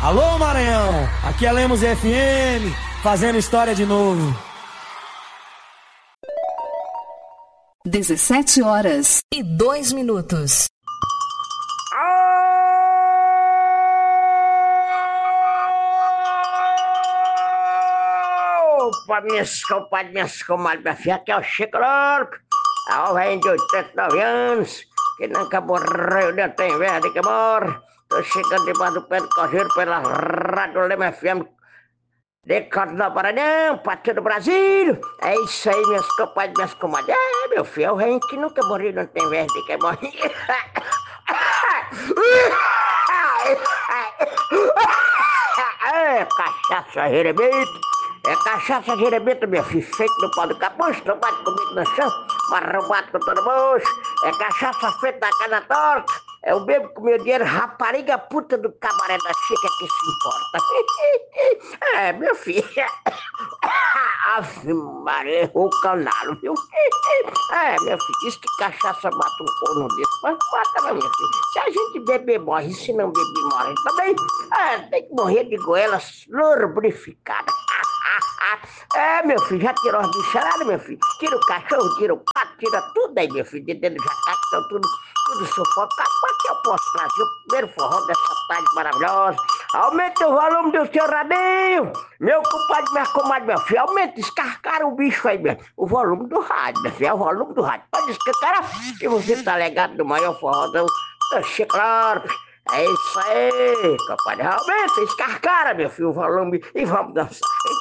Alô, Maranhão, aqui é Lemos FM, fazendo história de novo. 17h02. Opa, minhas compadres, minhas comadres, minha filha, aqui é o Chico Louco. A velho de 89 anos, que nunca morreu, nem tem verde que morre. Tô chegando debaixo do pé do cojeiro pela Rádio Lema FM, de Corte do Maranhão, pra todo o Brasil. É isso aí, minhas compadres, minhas comadres. É, meu filho, é o rei que nunca morreu, não tem verde que morre. É cachaça jerebito. É cachaça jerebito, meu filho, feito no pau do capucho, não bate comigo no chão, mas bate com todo mundo. É cachaça feita da cana torta. Eu bebo com meu dinheiro, rapariga puta do cabaré da chica que se importa. É, meu filho. Ave Maria, o canalo, viu? É, meu filho, diz que cachaça mata um corno desse, mas mata não, meu filho. Se a gente beber, morre, se não beber, morre também. É, tem que morrer de goela lubrificada. É, meu filho, já tirou as bicharadas, meu filho? Tira o cachorro, tira o pato, tira tudo aí, meu filho. De dentro do jacaque, estão tudo sufocado. Aqui eu posso trazer o primeiro forró dessa tarde maravilhosa. Aumenta o volume do seu radinho. Meu compadre, minha comadre, meu filho. Aumenta, escarcara o bicho aí, meu. O volume do rádio, meu filho. É o volume do rádio. Pode escarcar que você tá ligado no maior forrozão. Claro. É isso aí, compadre. Aumenta, escarcara, meu filho, o volume e vamos dançar.